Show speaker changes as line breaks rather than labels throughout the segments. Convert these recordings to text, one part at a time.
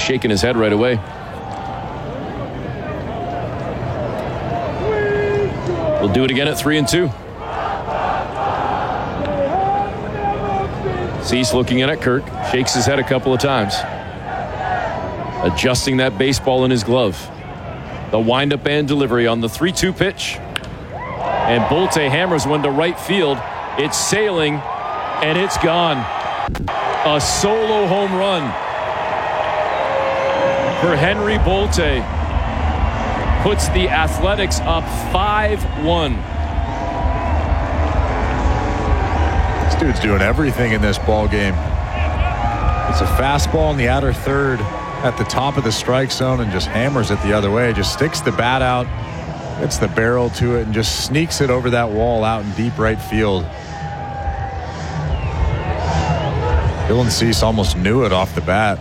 shaking his head right away. We'll do it again at 3-2. Cease looking in at Kirk, shakes his head a couple of times, adjusting that baseball in his glove. The windup and delivery on the 3-2 pitch. And Bolte hammers one to right field. It's sailing, and it's gone. A solo home run for Henry Bolte. Puts the Athletics up 5-1.
This dude's doing everything in this ball game. It's a fastball in the outer third at the top of the strike zone and just hammers it the other way. Just sticks the bat out, gets the barrel to it, and just sneaks it over that wall out in deep right field. Dylan Cease almost knew it off the bat.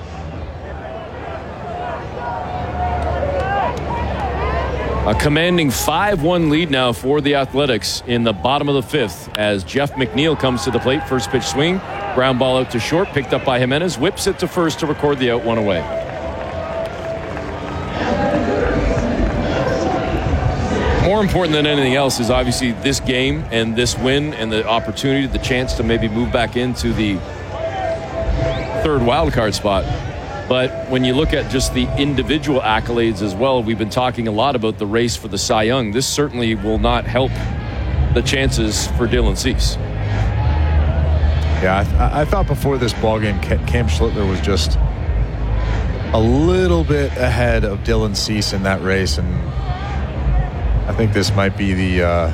A commanding 5-1 lead now for the Athletics in the bottom of the fifth as Jeff McNeil comes to the plate. First pitch swing, ground ball out to short, picked up by Jimenez, whips it to first to record the out, one away. More important than anything else is obviously this game and this win and the opportunity, the chance to maybe move back into the third wild card spot. But when you look at just the individual accolades as well, we've been talking a lot about the race for the Cy Young. This certainly will not help the chances for Dylan Cease.
Yeah, I thought before this ballgame, Cam Schlittler was just a little bit ahead of Dylan Cease in that race, and I think this might be the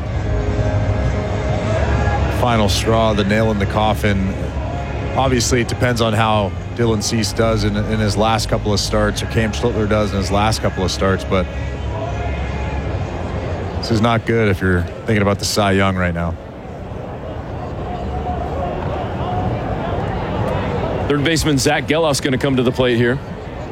final straw, the nail in the coffin. Obviously, it depends on how Dylan Cease does in his last couple of starts, or Cam Schlittler does in his last couple of starts, but this is not good if you're thinking about the Cy Young right now.
Third baseman Zach Gelof's going to come to the plate here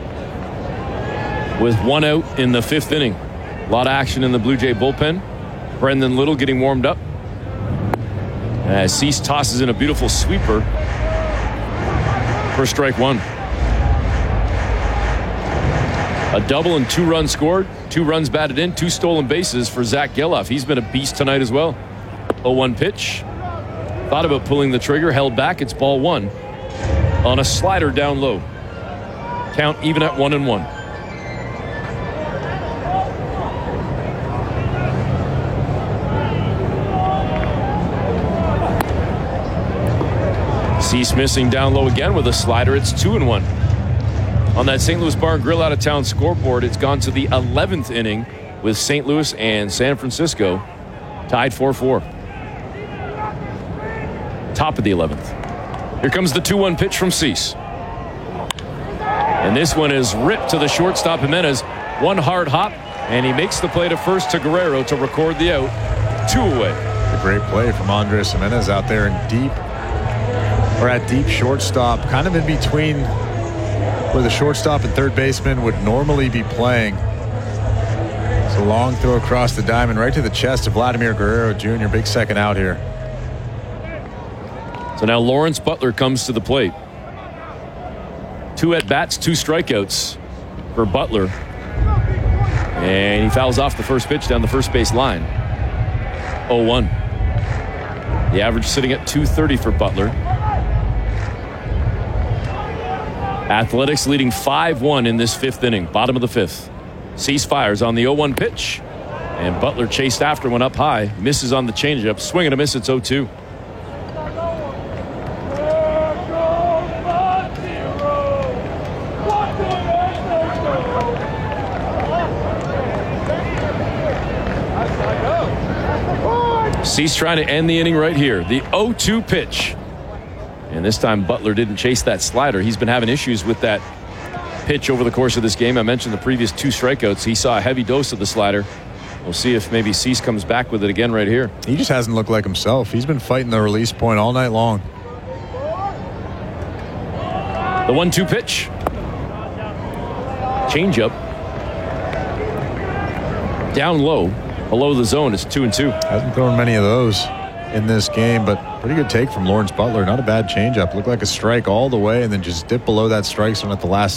with one out in the fifth inning. A lot of action in the Blue Jay bullpen. Brendan Little getting warmed up as Cease tosses in a beautiful sweeper for strike one. A double and 2 runs scored, 2 runs batted in, 2 stolen bases for Zach Gelof. He's been a beast tonight as well. 0-1 pitch. Thought about pulling the trigger, held back. It's ball one on a slider down low. Count even at 1-1. Cease missing down low again with a slider. It's 2-1. On that St. Louis Bar and Grill out of town scoreboard, it's gone to the 11th inning with St. Louis and San Francisco tied 4-4. Top of the 11th. Here comes the 2-1 pitch from Cease. And this one is ripped to the shortstop Jimenez. One hard hop, and he makes the play to first to Guerrero to record the out. 2 away.
A great play from Andres Jimenez out there in deep, or at deep shortstop, kind of in between where the shortstop and third baseman would normally be playing. It's a long throw across the diamond right to the chest of Vladimir Guerrero Jr. Big second out here.
So now Lawrence Butler comes to the plate. 2 at-bats, 2 strikeouts for Butler. And he fouls off the first pitch down the first base line. 0-1. The average sitting at 230 for Butler. Athletics leading 5-1 in this fifth inning, bottom of the fifth. Cease fires on the 0-1 pitch, and Butler chased after one up high, misses on the changeup, swing and a miss. It's 0-2. Cease trying to end the inning right here. The 0-2 pitch. And this time Butler didn't chase that slider. He's been having issues with that pitch over the course of this game. I mentioned the previous 2 strikeouts. He saw a heavy dose of the slider. We'll see if maybe Cease comes back with it again right here.
He just hasn't looked like himself. He's been fighting the release point all night long.
The 1-2 pitch. Changeup. Down low. Below the zone. It's 2-2.
Hasn't thrown many of those in this game, but pretty good take from Lawrence Butler. Not a bad changeup. Looked like a strike all the way and then just dip below that strike zone at the last